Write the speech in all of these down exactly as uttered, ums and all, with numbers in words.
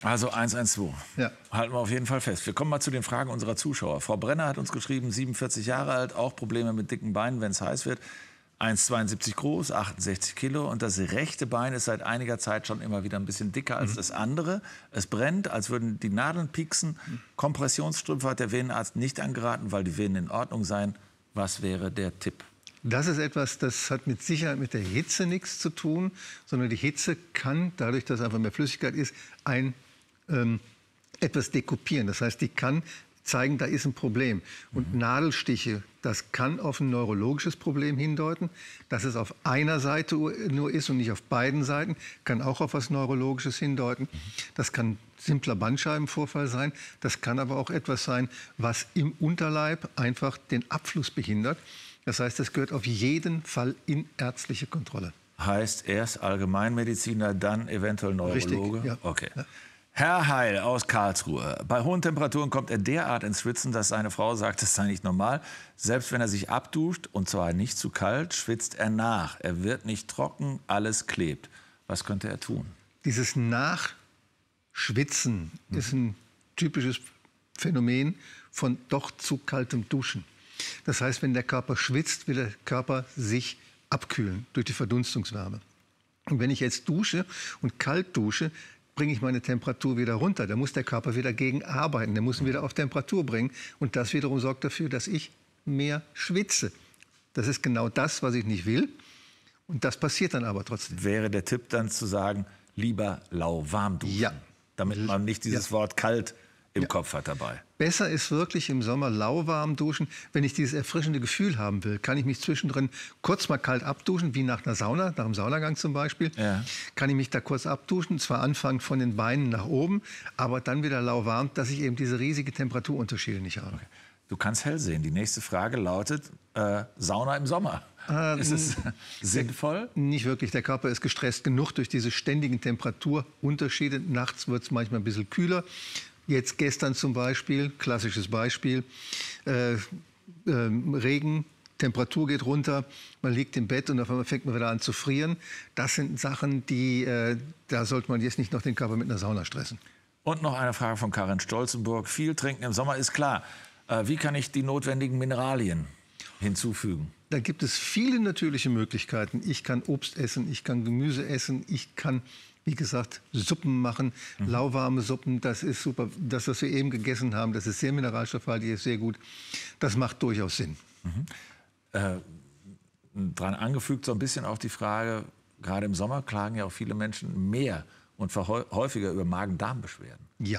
Also eins eins zwei. Ja. Halten wir auf jeden Fall fest. Wir kommen mal zu den Fragen unserer Zuschauer. Frau Brenner hat uns geschrieben, siebenundvierzig Jahre alt, auch Probleme mit dicken Beinen, wenn es heiß wird. eins Komma zweiundsiebzig groß, achtundsechzig Kilo. Und das rechte Bein ist seit einiger Zeit schon immer wieder ein bisschen dicker als mhm. das andere. Es brennt, als würden die Nadeln pieksen. Mhm. Kompressionsstrümpfe hat der Venenarzt nicht angeraten, weil die Venen in Ordnung seien. Was wäre der Tipp? Das ist etwas, das hat mit Sicherheit mit der Hitze nichts zu tun, sondern die Hitze kann, dadurch, dass einfach mehr Flüssigkeit ist, ein, ähm, etwas dekupieren. Das heißt, die kann zeigen, da ist ein Problem. Und mhm. Nadelstiche, das kann auf ein neurologisches Problem hindeuten. Dass es auf einer Seite nur ist und nicht auf beiden Seiten, kann auch auf was Neurologisches hindeuten. Mhm. Das kann simpler Bandscheibenvorfall sein. Das kann aber auch etwas sein, was im Unterleib einfach den Abfluss behindert. Das heißt, es gehört auf jeden Fall in ärztliche Kontrolle. Heißt erst Allgemeinmediziner, dann eventuell Neurologe? Richtig, ja. Okay. Ja. Herr Heil aus Karlsruhe. Bei hohen Temperaturen kommt er derart ins Schwitzen, dass seine Frau sagt, das sei nicht normal. Selbst wenn er sich abduscht, und zwar nicht zu kalt, schwitzt er nach. Er wird nicht trocken, alles klebt. Was könnte er tun? Dieses Nachschwitzen hm. ist ein typisches Phänomen von doch zu kaltem Duschen. Das heißt, wenn der Körper schwitzt, will der Körper sich abkühlen durch die Verdunstungswärme. Und wenn ich jetzt dusche und kalt dusche, bringe ich meine Temperatur wieder runter. Da muss der Körper wieder gegen arbeiten. Der muss ihn wieder auf Temperatur bringen. Und das wiederum sorgt dafür, dass ich mehr schwitze. Das ist genau das, was ich nicht will. Und das passiert dann aber trotzdem. Wäre der Tipp dann zu sagen, lieber lauwarm duschen? Ja. Damit man nicht dieses ja. Wort kalt im ja. Kopf hat dabei. Besser ist wirklich im Sommer lauwarm duschen. Wenn ich dieses erfrischende Gefühl haben will, kann ich mich zwischendrin kurz mal kalt abduschen, wie nach einer Sauna, nach einem Saunagang zum Beispiel. Ja. Kann ich mich da kurz abduschen, zwar anfangen von den Beinen nach oben, aber dann wieder lauwarm, dass ich eben diese riesige Temperaturunterschiede nicht habe. Okay. Du kannst hell sehen. Die nächste Frage lautet, äh, Sauna im Sommer. Äh, ist es sinnvoll? Nicht wirklich. Der Körper ist gestresst genug durch diese ständigen Temperaturunterschiede. Nachts wird es manchmal ein bisschen kühler. Jetzt gestern zum Beispiel, klassisches Beispiel, äh, äh, Regen, Temperatur geht runter, man liegt im Bett und auf einmal fängt man wieder an zu frieren. Das sind Sachen, die, äh, da sollte man jetzt nicht noch den Körper mit einer Sauna stressen. Und noch eine Frage von Karin Stolzenburg. Viel trinken im Sommer ist klar. Äh, wie kann ich die notwendigen Mineralien hinzufügen? Da gibt es viele natürliche Möglichkeiten. Ich kann Obst essen, ich kann Gemüse essen, ich kann, wie gesagt, Suppen machen, mhm. lauwarme Suppen, das ist super. Das, was wir eben gegessen haben, das ist sehr mineralstoffhaltig, ist sehr gut. Das macht durchaus Sinn. Mhm. Äh, dran angefügt so ein bisschen auch die Frage, gerade im Sommer klagen ja auch viele Menschen mehr und häufiger über Magen-Darm-Beschwerden. Ja,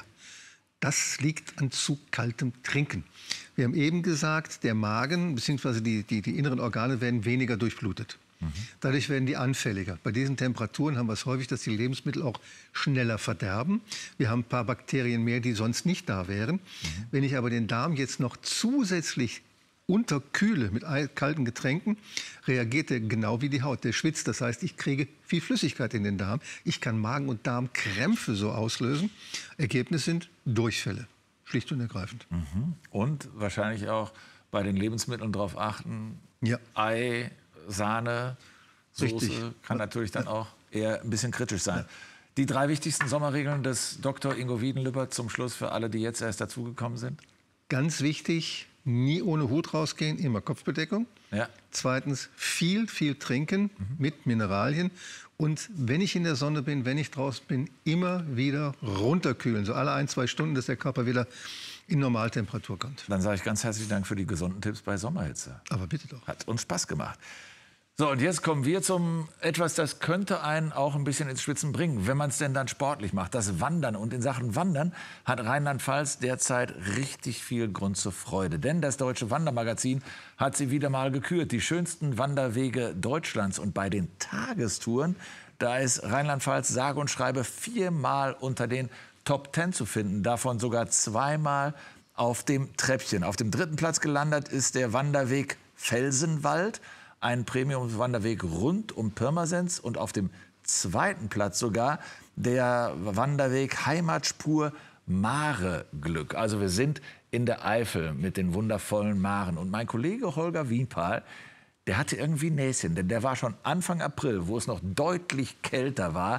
das liegt an zu kaltem Trinken. Wir haben eben gesagt, der Magen bzw. die, die, die inneren Organe werden weniger durchblutet. Dadurch werden die anfälliger. Bei diesen Temperaturen haben wir es häufig, dass die Lebensmittel auch schneller verderben. Wir haben ein paar Bakterien mehr, die sonst nicht da wären. Mhm. Wenn ich aber den Darm jetzt noch zusätzlich unterkühle mit kalten Getränken, reagiert er genau wie die Haut. Der schwitzt, das heißt, ich kriege viel Flüssigkeit in den Darm. Ich kann Magen- und Darmkrämpfe so auslösen. Ergebnis sind Durchfälle, schlicht und ergreifend. Mhm. Und wahrscheinlich auch bei den Lebensmitteln darauf achten, ja. Ei, Sahne, Soße Richtig. kann natürlich dann auch eher ein bisschen kritisch sein. Ja. Die drei wichtigsten Sommerregeln des Doktor Ingo Wiedenlübbert zum Schluss für alle, die jetzt erst dazugekommen sind? Ganz wichtig, nie ohne Hut rausgehen, immer Kopfbedeckung. Ja. Zweitens, viel, viel trinken mhm. mit Mineralien. Und wenn ich in der Sonne bin, wenn ich draußen bin, immer wieder runterkühlen. So alle ein, zwei Stunden, dass der Körper wieder in Normaltemperatur kommt. Dann sage ich ganz herzlichen Dank für die gesunden Tipps bei Sommerhitze. Aber bitte doch. Hat uns Spaß gemacht. So, und jetzt kommen wir zum etwas, das könnte einen auch ein bisschen ins Schwitzen bringen, wenn man es denn dann sportlich macht, das Wandern. Und in Sachen Wandern hat Rheinland-Pfalz derzeit richtig viel Grund zur Freude. Denn das Deutsche Wandermagazin hat sie wieder mal gekürt, die schönsten Wanderwege Deutschlands. Und bei den Tagestouren, da ist Rheinland-Pfalz sage und schreibe viermal unter den Top Ten zu finden, davon sogar zweimal auf dem Treppchen. Auf dem dritten Platz gelandet ist der Wanderweg Felsenwald, ein Premium-Wanderweg rund um Pirmasens, und auf dem zweiten Platz sogar der Wanderweg Heimatspur Mare-Glück. Also wir sind in der Eifel mit den wundervollen Maren. Und mein Kollege Holger Wienpahl, der hatte irgendwie Näschen, denn der war schon Anfang April, wo es noch deutlich kälter war,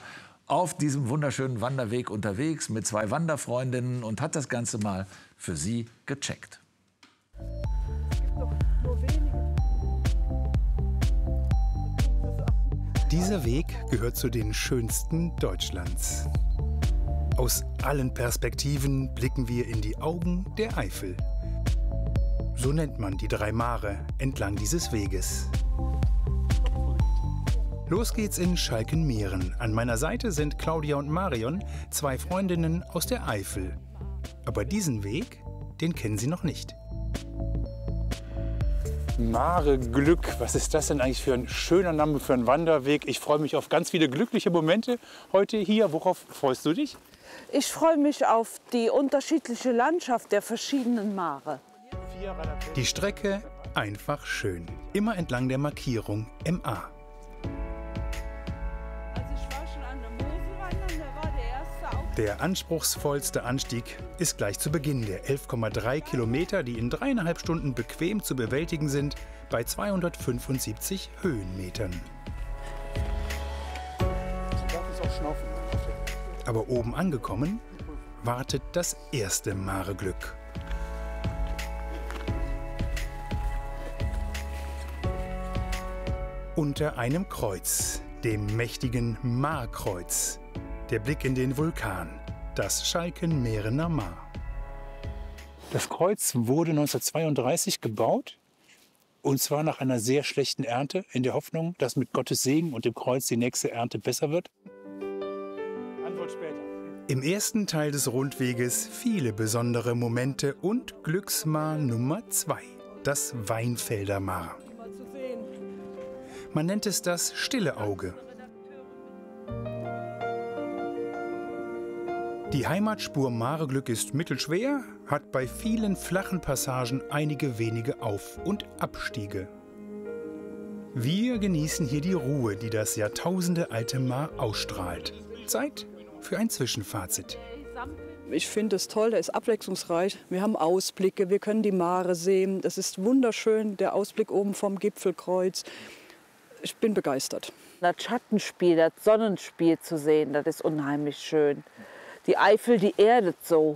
auf diesem wunderschönen Wanderweg unterwegs mit zwei Wanderfreundinnen und hat das Ganze mal für Sie gecheckt. Dieser Weg gehört zu den schönsten Deutschlands. Aus allen Perspektiven blicken wir in die Augen der Eifel. So nennt man die drei Mare entlang dieses Weges. Los geht's in Schalkenmeeren. An meiner Seite sind Claudia und Marion, zwei Freundinnen aus der Eifel. Aber diesen Weg, den kennen sie noch nicht. Mare Glück, was ist das denn eigentlich für ein schöner Name für einen Wanderweg? Ich freue mich auf ganz viele glückliche Momente heute hier. Worauf freust du dich? Ich freue mich auf die unterschiedliche Landschaft der verschiedenen Mare. Die Strecke einfach schön. Immer entlang der Markierung M A. Der anspruchsvollste Anstieg ist gleich zu Beginn der elf Komma drei Kilometer, die in dreieinhalb Stunden bequem zu bewältigen sind, bei zweihundertfünfundsiebzig Höhenmetern. Aber oben angekommen, wartet das erste Mare-Glück. Unter einem Kreuz, dem mächtigen Markreuz. Der Blick in den Vulkan, das Schalkenmeerener Maar. Das Kreuz wurde neunzehnhundertzweiunddreißig gebaut, und zwar nach einer sehr schlechten Ernte, in der Hoffnung, dass mit Gottes Segen und dem Kreuz die nächste Ernte besser wird. Antwort später. Im ersten Teil des Rundweges viele besondere Momente und Glücksmaar Nummer zwei, das Weinfelder Maar. Man nennt es das stille Auge. Die Heimatspur Mare Glück ist mittelschwer, hat bei vielen flachen Passagen einige wenige Auf- und Abstiege. Wir genießen hier die Ruhe, die das jahrtausendealte Maar ausstrahlt. Zeit für ein Zwischenfazit. Ich finde es toll, der ist abwechslungsreich. Wir haben Ausblicke, wir können die Mare sehen. Das ist wunderschön, der Ausblick oben vom Gipfelkreuz. Ich bin begeistert. Das Schattenspiel, das Sonnenspiel zu sehen, das ist unheimlich schön. Die Eifel, die erdet so.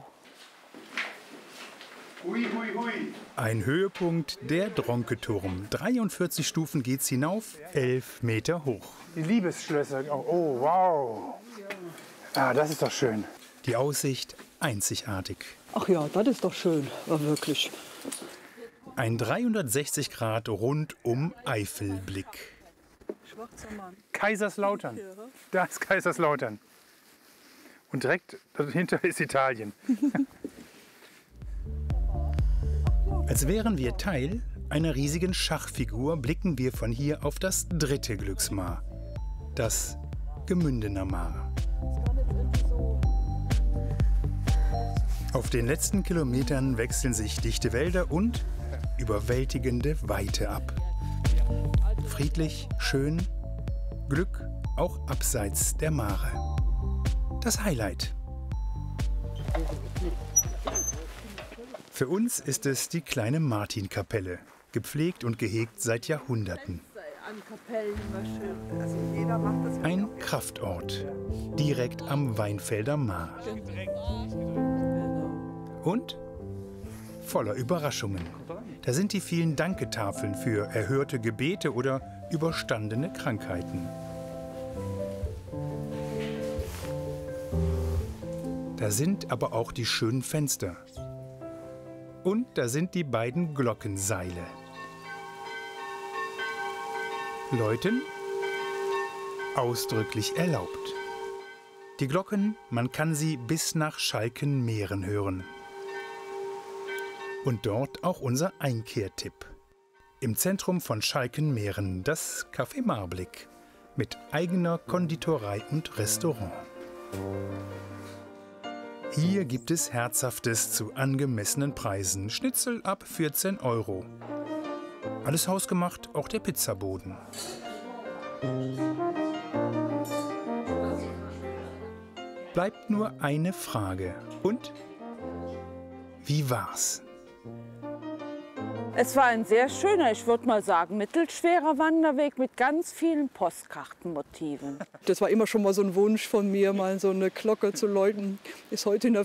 Hui, hui, hui. Ein Höhepunkt, der Dronketurm. dreiundvierzig Stufen geht's hinauf, elf Meter hoch. Die Liebesschlösser, oh, oh wow. Ah, das ist doch schön. Die Aussicht einzigartig. Ach ja, das ist doch schön, war wirklich. Ein dreihundertsechzig Grad rundum Eifelblick. Kaiserslautern. Da ist Kaiserslautern. Und direkt dahinter ist Italien. Als wären wir Teil einer riesigen Schachfigur, blicken wir von hier auf das dritte Glücksmaar, das Gemündener Maar. Auf den letzten Kilometern wechseln sich dichte Wälder und überwältigende Weite ab. Friedlich, schön, Glück auch abseits der Mare. Das Highlight. Für uns ist es die kleine Martinkapelle, gepflegt und gehegt seit Jahrhunderten. Ein Kraftort, direkt am Weinfelder Maar. Und voller Überraschungen. Da sind die vielen Danketafeln für erhörte Gebete oder überstandene Krankheiten. Da sind aber auch die schönen Fenster. Und da sind die beiden Glockenseile. Läuten? Ausdrücklich erlaubt. Die Glocken, man kann sie bis nach Schalkenmeeren hören. Und dort auch unser Einkehrtipp. Im Zentrum von Schalkenmeeren das Café Marblick mit eigener Konditorei und Restaurant. Hier gibt es Herzhaftes zu angemessenen Preisen. Schnitzel ab vierzehn Euro. Alles hausgemacht, auch der Pizzaboden. Bleibt nur eine Frage. Und? Wie war's? Es war ein sehr schöner, ich würde mal sagen, mittelschwerer Wanderweg mit ganz vielen Postkartenmotiven. Das war immer schon mal so ein Wunsch von mir, mal so eine Glocke zu läuten. Ist heute in der